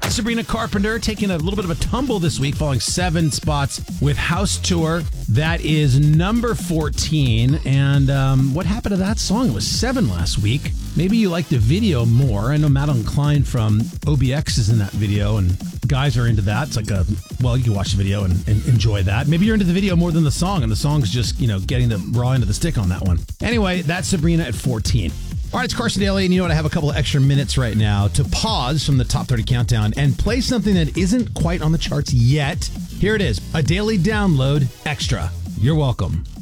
Sabrina Carpenter taking a little bit of a tumble this week, falling 7 spots with House Tour. That is number 14. And what happened to that song? It was 7 last week. Maybe you like the video more. I know Madeline Klein from OBX is in that video, and guys are into that. It's like you can watch the video and enjoy that. Maybe you're into the video more than the song, and the song's just, getting the raw end of the stick on that one. Anyway, that's Sabrina at 14. All right, it's Carson Daly, and you know what? I have a couple of extra minutes right now to pause from the Top 30 Countdown and play something that isn't quite on the charts yet. Here it is, a daily download extra. You're welcome.